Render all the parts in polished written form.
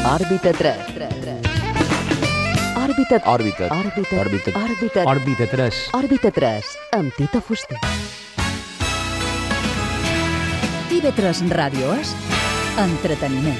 Òrbita 3. Òrbita 3. Òrbita 3, amb Tito Fuster. TV3 Ràdio és entreteniment.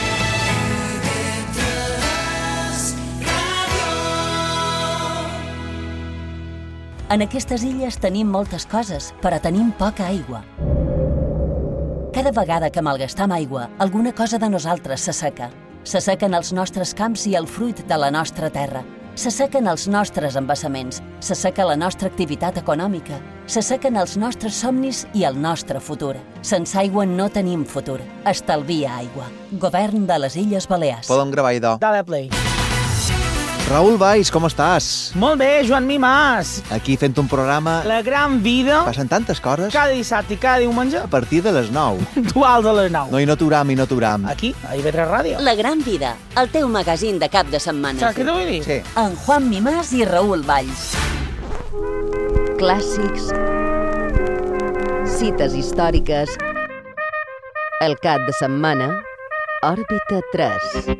En aquestes illes tenim moltes coses, però tenim poca aigua. Cada vegada que malgastam aigua, alguna cosa de nosaltres s'asseca. S'assequen els nostres camps i el fruit de la nostra terra. S'assequen els nostres embassaments. S'asseca la nostra activitat econòmica. S'assequen els nostres somnis i el nostre futur. Sense aigua no tenim futur. Estalvia aigua. Govern de les Illes Balears. Podem gravar, idò. Dale play. Raül Valls, com estàs? Molt bé, Joan Mimàs. Aquí fent un programa... La gran vida. Passen tantes coses. Cada dissabte i cada diumenge. A partir de les 9. Duals a les 9. No, i no t'uram. Aquí, a IB3 Ràdio. La gran vida, el teu magazín de cap de setmana. Saps què t'ho vull dir? Sí. En Juan Mimàs i Raül Valls. Clàssics, cites històriques, el cap de setmana, Òrbita 3.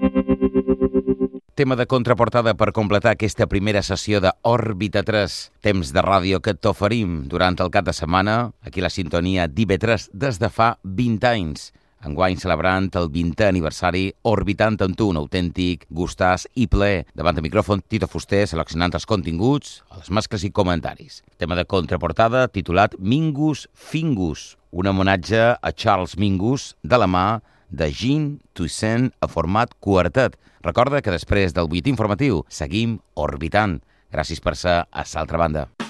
Tema de contraportada per completar aquesta primera sessió de Òrbita 3, temps de ràdio que t'oferim durant el cap de setmana, aquí la sintonia d'IB3 des de fa 20 anys. Enguany celebrant el 20è aniversari, orbitant amb tu un autèntic gustàs i ple. Davant del micròfon, Tito Fuster, seleccionant els continguts, els mescles i comentaris. Tema de contraportada titulat Mingus Fingus, un homenatge a Charles Mingus de la mà de Jean Toussaint a format quartet. Recorda que després del butlletí informatiu seguim orbitant. Gràcies per ser a l'altra banda.